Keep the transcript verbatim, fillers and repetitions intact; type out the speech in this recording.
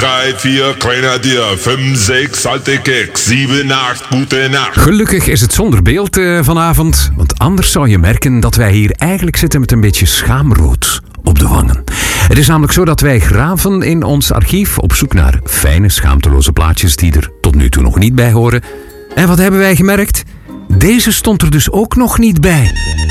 drei, vier, Grenadier, fünf, sechs, alte kek, zeven, acht, goede nacht. Gelukkig is het zonder beeld uh, vanavond, want anders zou je merken dat wij hier eigenlijk zitten met een beetje schaamrood op de wangen. Het is namelijk zo dat wij graven in ons archief op zoek naar fijne, schaamteloze plaatjes die er tot nu toe nog niet bij horen. En wat hebben wij gemerkt? Deze stond er dus ook nog niet bij.